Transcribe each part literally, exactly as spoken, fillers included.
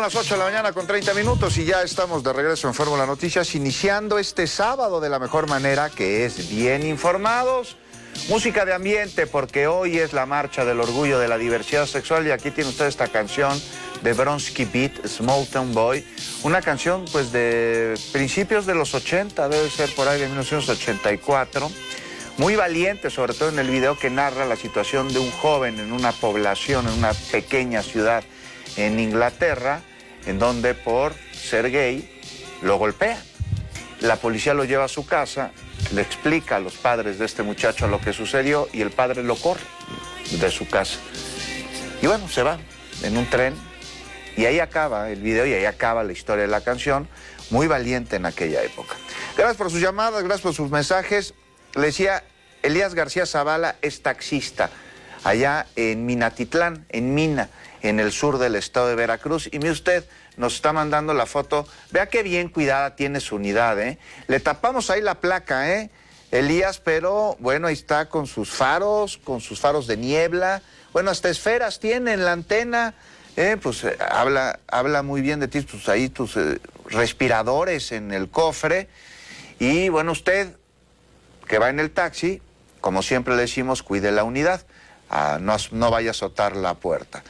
Son las ocho de la mañana con treinta minutos y ya estamos de regreso en Fórmula Noticias, iniciando este sábado de la mejor manera, que es bien informados. Música de ambiente, porque hoy es la marcha del orgullo de la diversidad sexual, y aquí tiene usted esta canción de Bronski Beat, Small Town Boy, una canción pues de principios de los ochenta, debe ser por ahí de mil novecientos ochenta y cuatro, muy valiente, sobre todo en el video que narra la situación de un joven en una población, en una pequeña ciudad en Inglaterra, en donde por ser gay lo golpean. La policía lo lleva a su casa, le explica a los padres de este muchacho lo que sucedió y el padre lo corre de su casa. Y bueno, se va en un tren y ahí acaba el video y ahí acaba la historia de la canción, muy valiente en aquella época. Gracias por sus llamadas, gracias por sus mensajes. Le decía, Elías García Zavala es taxista allá en Minatitlán, en Mina, en el sur del estado de Veracruz. Y mire usted, nos está mandando la foto. Vea qué bien cuidada tiene su unidad, ¿eh? Le tapamos ahí la placa, ¿eh? Elías, pero bueno, ahí está con sus faros, con sus faros de niebla. Bueno, hasta esferas tiene en la antena, ¿eh? Pues eh, habla, habla muy bien de ti, pues ahí tus eh, respiradores en el cofre. Y bueno, usted que va en el taxi, como siempre le decimos, cuide la unidad, ah, no, no vaya a azotar la puerta.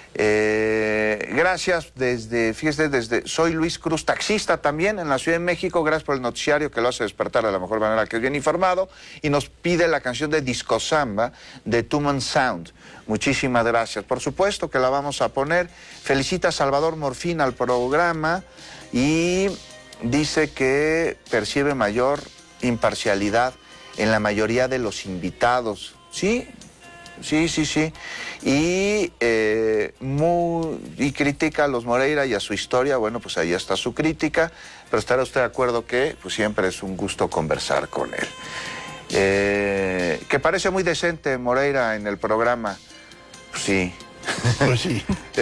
Eh, gracias desde, fíjese, desde, soy Luis Cruz, taxista también en la Ciudad de México, gracias por el noticiario que lo hace despertar de la mejor manera, que es bien informado, y nos pide la canción de Disco Samba de Tuman Sound. Muchísimas gracias, por supuesto que la vamos a poner. Felicita a Salvador Morfín al programa y dice que percibe mayor imparcialidad en la mayoría de los invitados. Sí, sí, sí, sí. Y, eh, muy, y critica a los Moreira y a su historia. Bueno, pues ahí está su crítica, pero estará usted de acuerdo que pues, siempre es un gusto conversar con él. Eh, que parece muy decente Moreira en el programa. Pues sí. Pues sí.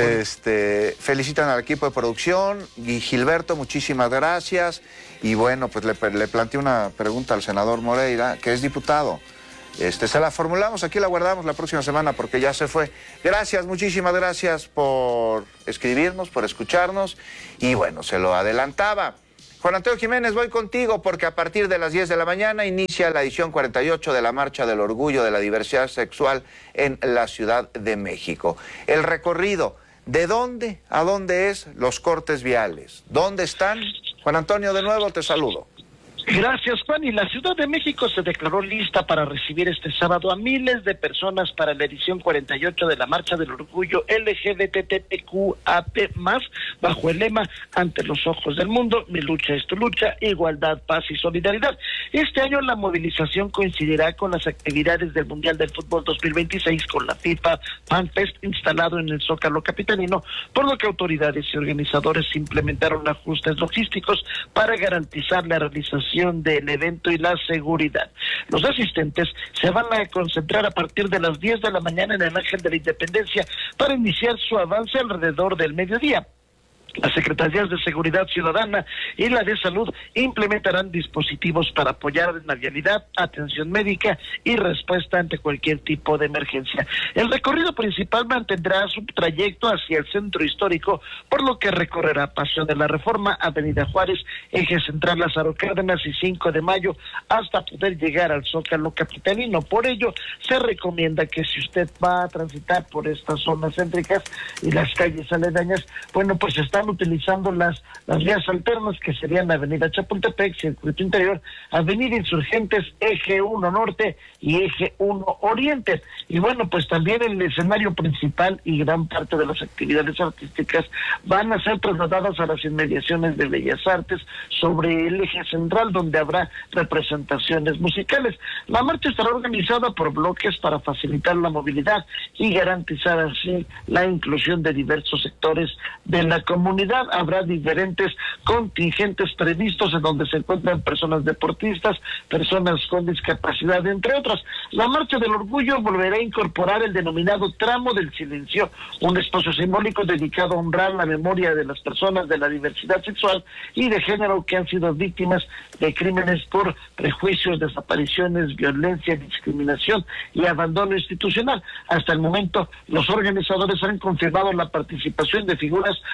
Este, felicitan al equipo de producción. Y Gilberto, muchísimas gracias. Y bueno, pues le, le planteé una pregunta al senador Moreira, que es diputado. Este, se la formulamos, aquí la guardamos la próxima semana porque ya se fue. Gracias, muchísimas gracias por escribirnos, por escucharnos. Y bueno, se lo adelantaba. Juan Antonio Jiménez, voy contigo porque a partir de las diez de la mañana inicia la edición cuarenta y ocho de la Marcha del Orgullo de la Diversidad Sexual en la Ciudad de México. El recorrido, ¿de dónde a dónde es? Los cortes viales. ¿Dónde están? Juan Antonio, de nuevo te saludo. Gracias, Juan. Y la Ciudad de México se declaró lista para recibir este sábado a miles de personas para la edición cuarenta y ocho de la Marcha del Orgullo L G B T Q I A P más, bajo el lema Ante los ojos del mundo, mi lucha es tu lucha, igualdad, paz y solidaridad. Este año la movilización coincidirá con las actividades del Mundial del Fútbol dos mil veintiséis con la FIFA Fan Fest instalado en el Zócalo capitalino, por lo que autoridades y organizadores implementaron ajustes logísticos para garantizar la realización del evento y la seguridad. Los asistentes se van a concentrar a partir de las diez de la mañana en el Ángel de la Independencia para iniciar su avance alrededor del mediodía. Las Secretarías de Seguridad Ciudadana y la de Salud implementarán dispositivos para apoyar en la vialidad, atención médica y respuesta ante cualquier tipo de emergencia. El recorrido principal mantendrá su trayecto hacia el centro histórico, por lo que recorrerá Paseo de la Reforma, Avenida Juárez, Eje Central Lázaro Cárdenas y cinco de mayo, hasta poder llegar al Zócalo capitalino. Por ello, se recomienda que si usted va a transitar por estas zonas céntricas y las calles aledañas, bueno, pues está utilizando las, las vías alternas, que serían la Avenida Chapultepec, Circuito Interior, Avenida Insurgentes, Eje uno Norte y Eje uno Oriente. Y bueno, pues también el escenario principal y gran parte de las actividades artísticas van a ser trasladadas a las inmediaciones de Bellas Artes sobre el eje central, donde habrá representaciones musicales. La marcha estará organizada por bloques para facilitar la movilidad y garantizar así la inclusión de diversos sectores de la comunidad. Habrá diferentes contingentes previstos en donde se encuentran personas deportistas, personas con discapacidad, entre otras. La Marcha del Orgullo volverá a incorporar el denominado Tramo del Silencio, un espacio simbólico dedicado a honrar la memoria de las personas de la diversidad sexual y de género que han sido víctimas de crímenes por prejuicios, desapariciones, violencia, discriminación y abandono institucional. Hasta el momento, los organizadores han confirmado la participación de figuras como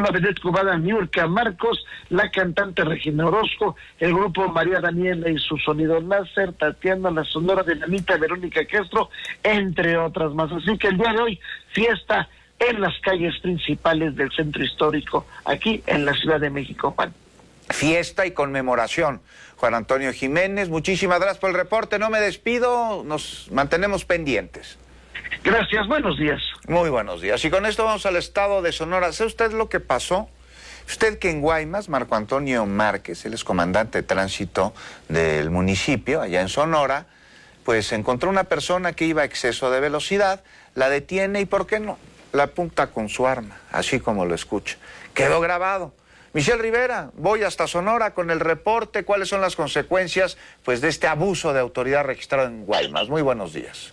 la vedette cubana Niurka Marcos, la cantante Regina Orozco, el grupo María Daniela y su sonido láser, Tatiana, la Sonora Dinamita, Verónica Castro, entre otras más. Así que el día de hoy, fiesta en las calles principales del centro histórico, aquí en la Ciudad de México, Juan. Fiesta y conmemoración. Juan Antonio Jiménez, muchísimas gracias por el reporte, no me despido, nos mantenemos pendientes. Gracias, buenos días. Muy buenos días. Y con esto vamos al estado de Sonora. ¿Sabe usted lo que pasó? Usted que en Guaymas, Marco Antonio Márquez, él es comandante de tránsito del municipio, allá en Sonora, pues encontró una persona que iba a exceso de velocidad, la detiene y, ¿por qué no?, la apunta con su arma, así como lo escucha. Quedó grabado. Michelle Rivera, voy hasta Sonora con el reporte. ¿Cuáles son las consecuencias, pues, de este abuso de autoridad registrado en Guaymas? Muy buenos días.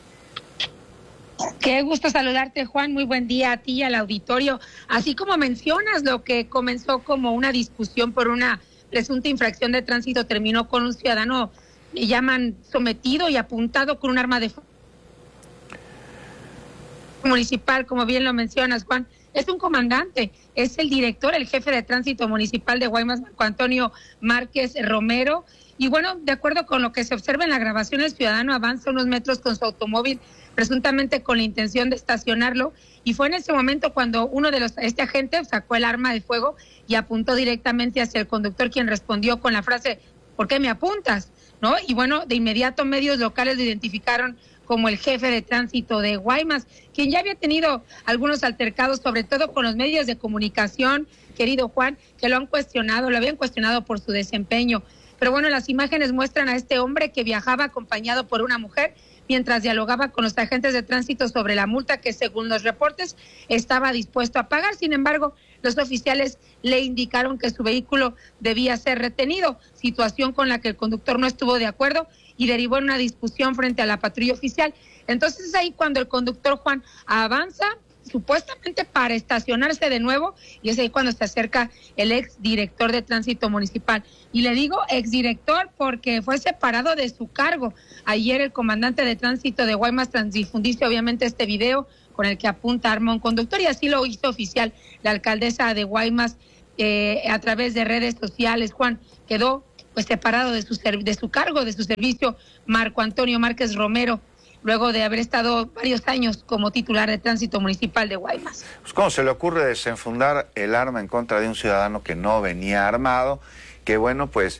Qué gusto saludarte, Juan. Muy buen día a ti y al auditorio. Así como mencionas, lo que comenzó como una discusión por una presunta infracción de tránsito terminó con un ciudadano, le llaman, sometido y apuntado con un arma de fuego municipal, como bien lo mencionas, Juan. Es un comandante, es el director, el jefe de tránsito municipal de Guaymas, Marco Antonio Márquez Romero. Y bueno, de acuerdo con lo que se observa en la grabación, el ciudadano avanza unos metros con su automóvil, presuntamente con la intención de estacionarlo, y fue en ese momento cuando uno de los, este agente sacó el arma de fuego y apuntó directamente hacia el conductor, quien respondió con la frase, ¿por qué me apuntas?, ¿no? Y bueno, de inmediato medios locales lo identificaron como el jefe de tránsito de Guaymas, quien ya había tenido algunos altercados, sobre todo con los medios de comunicación, querido Juan, que lo han cuestionado, lo habían cuestionado por su desempeño. Pero bueno, las imágenes muestran a este hombre que viajaba acompañado por una mujer mientras dialogaba con los agentes de tránsito sobre la multa que, según los reportes, estaba dispuesto a pagar. Sin embargo, los oficiales le indicaron que su vehículo debía ser retenido, situación con la que el conductor no estuvo de acuerdo y derivó en una discusión frente a la patrulla oficial. Entonces es ahí cuando el conductor, Juan, avanza supuestamente para estacionarse de nuevo, y es ahí cuando se acerca el ex director de tránsito municipal. Y le digo ex director porque fue separado de su cargo. Ayer el comandante de tránsito de Guaymas transdifundió obviamente este video con el que apunta arma a un conductor, y así lo hizo oficial la alcaldesa de Guaymas eh, a través de redes sociales. Juan, quedó pues separado de su de su cargo, de su servicio, Marco Antonio Márquez Romero, luego de haber estado varios años como titular de tránsito municipal de Guaymas. Pues, ¿cómo se le ocurre desenfundar el arma en contra de un ciudadano que no venía armado? Que bueno, pues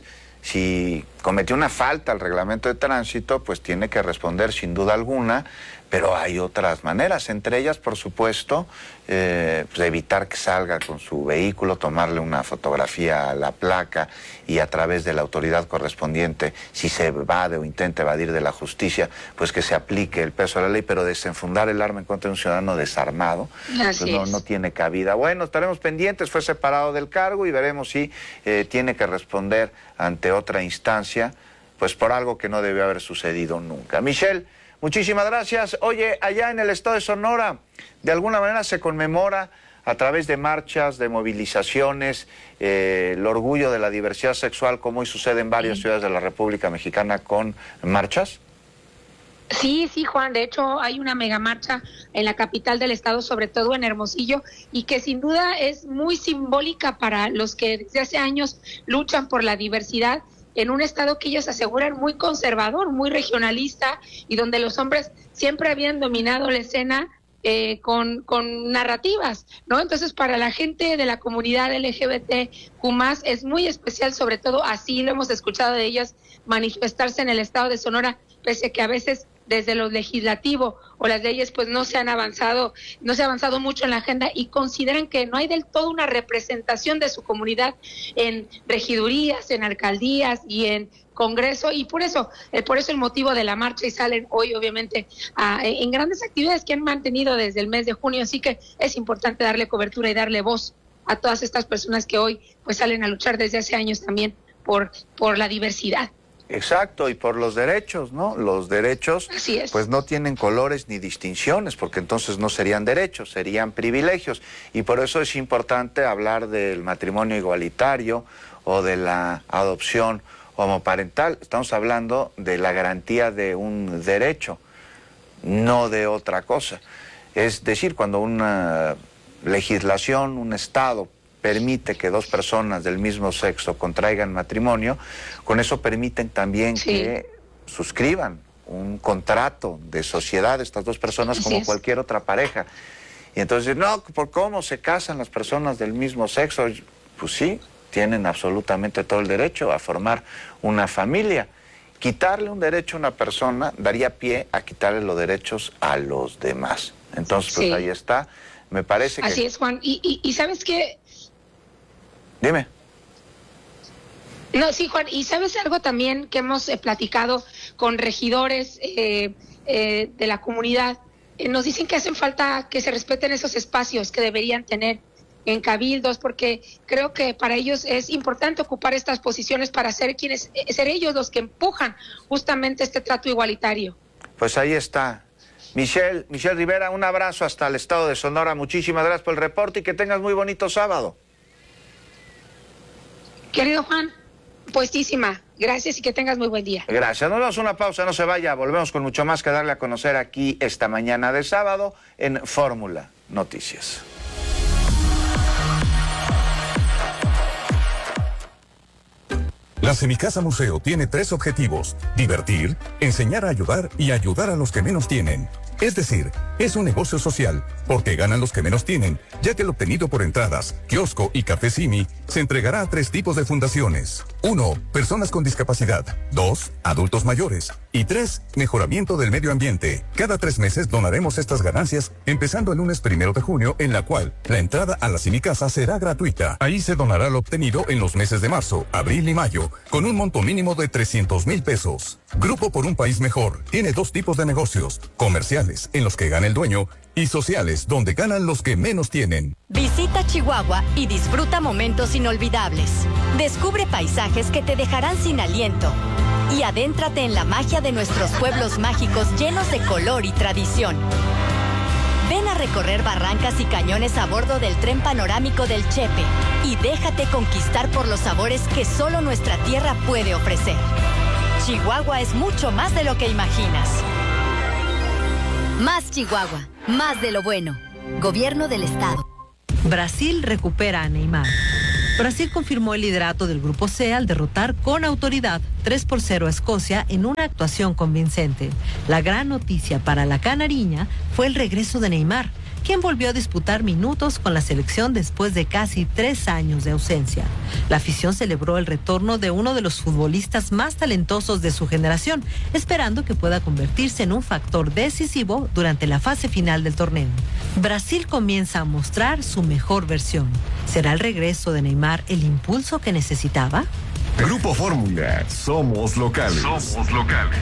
si cometió una falta al reglamento de tránsito, pues tiene que responder sin duda alguna, pero hay otras maneras, entre ellas, por supuesto, eh, pues evitar que salga con su vehículo, tomarle una fotografía a la placa y a través de la autoridad correspondiente, si se evade o intenta evadir de la justicia, pues que se aplique el peso de la ley, pero desenfundar el arma en contra de un ciudadano desarmado, pues no, no tiene cabida. Bueno, estaremos pendientes, fue separado del cargo y veremos si eh, tiene que responder ante otra instancia, pues por algo que no debió haber sucedido nunca. Michelle, muchísimas gracias. Oye, allá en el estado de Sonora, de alguna manera se conmemora a través de marchas, de movilizaciones, eh, el orgullo de la diversidad sexual, como hoy sucede en varias ciudades de la República Mexicana con marchas. Sí, sí, Juan, de hecho hay una megamarcha en la capital del estado, sobre todo en Hermosillo, y que sin duda es muy simbólica para los que desde hace años luchan por la diversidad en un estado que ellos aseguran muy conservador, muy regionalista, y donde los hombres siempre habían dominado la escena eh, con, con narrativas, ¿no? Entonces, para la gente de la comunidad L G B T Q más, es muy especial, sobre todo así lo hemos escuchado de ellas manifestarse en el estado de Sonora, pese a que a veces desde lo legislativo o las leyes pues no se han avanzado, no se ha avanzado mucho en la agenda, y consideran que no hay del todo una representación de su comunidad en regidurías, en alcaldías y en Congreso, y por eso, eh, por eso el motivo de la marcha, y salen hoy obviamente a, en grandes actividades que han mantenido desde el mes de junio, así que es importante darle cobertura y darle voz a todas estas personas que hoy pues salen a luchar desde hace años también por, por la diversidad. Exacto, y por los derechos, ¿no? Los derechos, Así es, pues no tienen colores ni distinciones, porque entonces no serían derechos, serían privilegios. Y por eso es importante hablar del matrimonio igualitario o de la adopción homoparental. Estamos hablando de la garantía de un derecho, no de otra cosa. Es decir, cuando una legislación, un estado permite que dos personas del mismo sexo contraigan matrimonio, con eso permiten también sí. que suscriban un contrato de sociedad estas dos personas como es. cualquier otra pareja. Y entonces, no, ¿por cómo se casan las personas del mismo sexo? Pues sí, tienen absolutamente todo el derecho a formar una familia. Quitarle un derecho a una persona daría pie a quitarle los derechos a los demás. Entonces, pues sí. ahí está. Me parece que... Así es, Juan. Y, y, y ¿sabes qué? Dime. No, sí, Juan. Y ¿sabes algo también que hemos eh, platicado con regidores eh, eh, de la comunidad? Eh, nos dicen que hacen falta que se respeten esos espacios que deberían tener en cabildos, porque creo que para ellos es importante ocupar estas posiciones para ser quienes, ser ellos los que empujan justamente este trato igualitario. Pues ahí está. Michelle, Michelle Rivera, un abrazo hasta el estado de Sonora. Muchísimas gracias por el reporte y que tengas muy bonito sábado. Querido Juan, puestísima. Gracias y que tengas muy buen día. Gracias. Nos damos una pausa, no se vaya. Volvemos con mucho más que darle a conocer aquí esta mañana de sábado en Fórmula Noticias. La Semicasa Museo tiene tres objetivos: divertir, enseñar a ayudar y ayudar a los que menos tienen. Es decir, es un negocio social, porque ganan los que menos tienen, ya que el obtenido por entradas, kiosco y café Simi se entregará a tres tipos de fundaciones. Uno, personas con discapacidad. Dos, adultos mayores. Y tres, mejoramiento del medio ambiente. Cada tres meses donaremos estas ganancias, empezando el lunes primero de junio, en la cual la entrada a la Semicasa será gratuita. Ahí se donará lo obtenido en los meses de marzo, abril y mayo, con un monto mínimo de trescientos mil pesos. Grupo por un País Mejor tiene dos tipos de negocios: comerciales, en los que gana el dueño, y sociales, donde ganan los que menos tienen. Visita Chihuahua y disfruta momentos inolvidables. Descubre paisajes que te dejarán sin aliento. Y adéntrate en la magia de nuestros pueblos mágicos llenos de color y tradición. Ven a recorrer barrancas y cañones a bordo del tren panorámico del Chepe y déjate conquistar por los sabores que solo nuestra tierra puede ofrecer. Chihuahua es mucho más de lo que imaginas. Más Chihuahua, más de lo bueno. Gobierno del Estado. Brasil recupera a Neymar. Brasil confirmó el liderato del Grupo C al derrotar con autoridad tres por cero a Escocia en una actuación convincente. La gran noticia para la canariña fue el regreso de Neymar, quien volvió a disputar minutos con la selección después de casi tres años de ausencia. La afición celebró el retorno de uno de los futbolistas más talentosos de su generación, esperando que pueda convertirse en un factor decisivo durante la fase final del torneo. Brasil comienza a mostrar su mejor versión. ¿Será el regreso de Neymar el impulso que necesitaba? Grupo Fórmula, somos locales. Somos locales.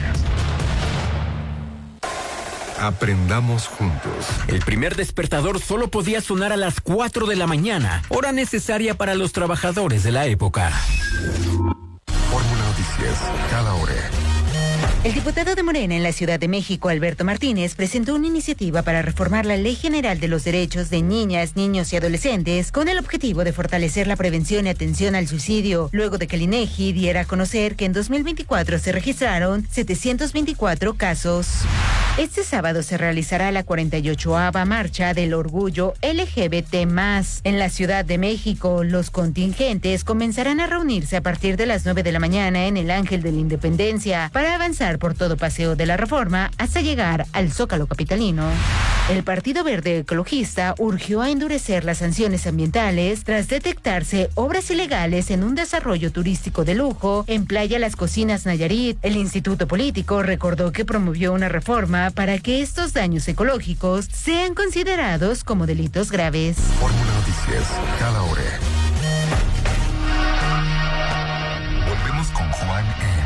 Aprendamos juntos. El primer despertador solo podía sonar a las cuatro de la mañana, hora necesaria para los trabajadores de la época. Fórmula Noticias, cada hora. El diputado de Morena en la Ciudad de México, Alberto Martínez, presentó una iniciativa para reformar la Ley General de los Derechos de Niñas, Niños y Adolescentes con el objetivo de fortalecer la prevención y atención al suicidio, luego de que el INEGI diera a conocer que en dos mil veinticuatro se registraron setecientos veinticuatro casos. Este sábado se realizará la cuarenta y ochava Marcha del Orgullo L G B T más. En la Ciudad de México, los contingentes comenzarán a reunirse a partir de las nueve de la mañana en el Ángel de la Independencia para avanzar por todo Paseo de la Reforma hasta llegar al Zócalo capitalino. El Partido Verde Ecologista urgió a endurecer las sanciones ambientales tras detectarse obras ilegales en un desarrollo turístico de lujo en Playa Las Cocinas, Nayarit. El Instituto Político recordó que promovió una reforma para que estos daños ecológicos sean considerados como delitos graves. Fórmula Noticias, cada hora.